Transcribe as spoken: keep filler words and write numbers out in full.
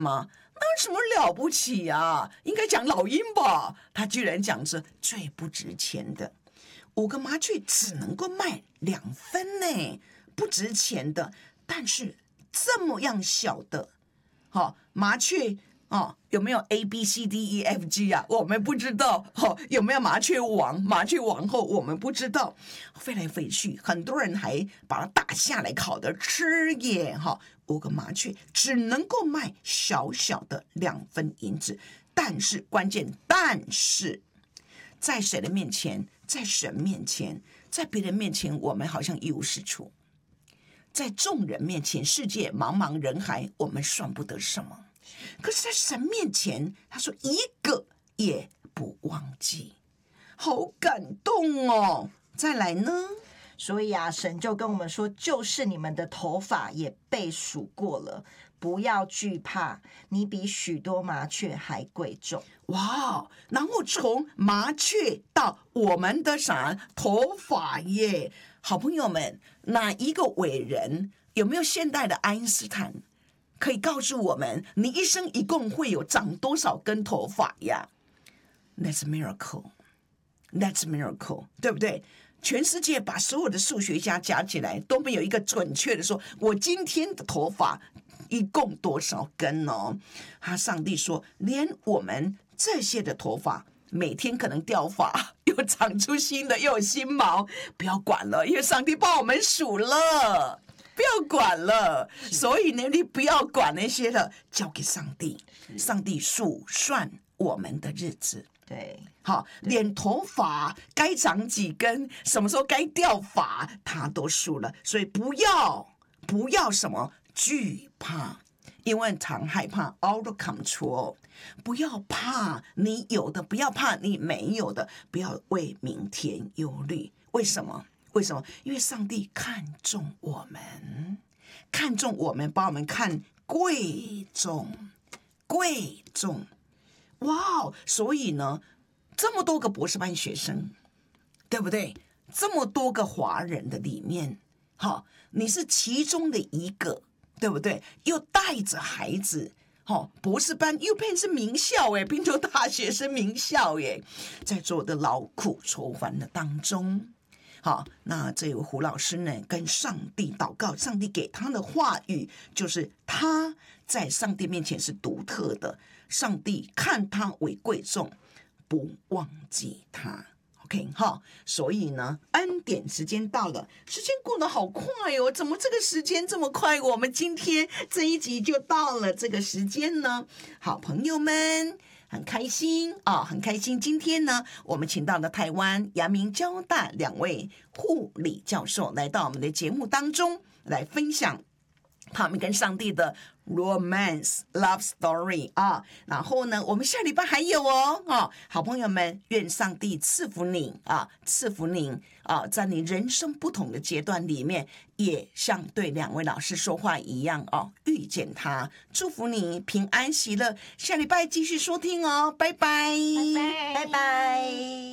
吗？那有什么了不起啊？应该讲老鹰吧？他居然讲着最不值钱的，五个麻雀只能够卖两分呢，不值钱的。但是这么样小的，好、哦、麻雀哦，有没有 A B C D E F G 啊？我们不知道。哦，有没有麻雀王、麻雀王后？我们不知道。飞来飞去，很多人还把它打下来烤着吃耶！哈、哦，五个麻雀只能够卖小小的两分银子。但是关键，但是在谁的面前？在神面前，在别人面前，我们好像一无是处。在众人面前，世界茫茫人海，我们算不得什么。可是在神面前，他说一个也不忘记，好感动哦。再来呢， 所以啊，神就跟我们说，就是你们的头发也被数过了，不要惧怕，你比许多麻雀还贵重。 哇！然后从麻雀到我们的啥头发耶，好朋友们，哪一个伟人，有没有现代的爱因斯坦可以告诉我们，你一生一共会有长多少根头发呀？ That's a miracle, That's a miracle， 对不对？全世界把所有的数学家加起来都没有一个准确的说，我今天的头发一共多少根哦？他上帝说，连我们这些的头发每天可能掉发，又长出新的，又有新毛，不要管了，因为上帝帮我们数了，不要管了。所以呢，你不要管那些的，交给上帝，上帝数算我们的日子。 对， 好，连头发该长几根，什么时候该掉发，他都数了。所以不要不要什么惧怕，因为常害怕 out of control。不要怕你有的，不要怕你没有的，不要为明天忧虑。为什么？为什么？因为上帝看重我们，看重我们，把我们看贵重，贵重。哇，所以呢，这么多个博士班学生，对不对？这么多个华人的里面，好，你是其中的一个，对不对？又带着孩子，好，博士班又变成名校哎，滨州大学是名校耶，在做的劳苦愁烦的当中。好，那这位胡老师呢，跟上帝祷告，上帝给他的话语就是他在上帝面前是独特的，上帝看他为贵重，不忘记他。OK 哈，所以呢，恩典时间到了，时间过得好快哦，怎么这个时间这么快？我们今天这一集就到了这个时间呢，好朋友们。很开心啊、哦，很开心！今天呢，我们请到了台湾阳明交大两位护理教授来到我们的节目当中，来分享他们跟上帝的 romance love story 啊。然后呢，我们下礼拜还有哦，啊，好朋友们，愿上帝赐福你啊，赐福您啊，在你人生不同的阶段里面，也像对两位老师说话一样哦，遇见他，祝福你平安喜乐。下礼拜继续收听哦，拜拜， 拜拜，拜拜。